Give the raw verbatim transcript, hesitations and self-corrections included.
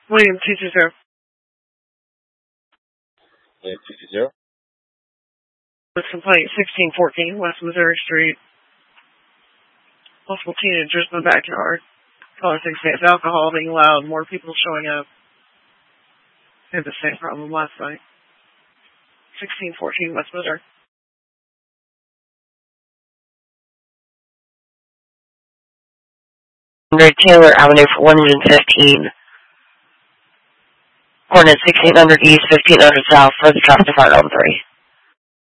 William two two zero. William two two zero. With complaint sixteen fourteen West Missouri Street. Multiple teenagers in the backyard. Caller thinks it's alcohol being loud, more people showing up. They had the same problem last night. sixteen fourteen West Missouri. Taylor Avenue for one fifteen. Coordinate sixteen hundred East, fifteen hundred South for the traffic department on three.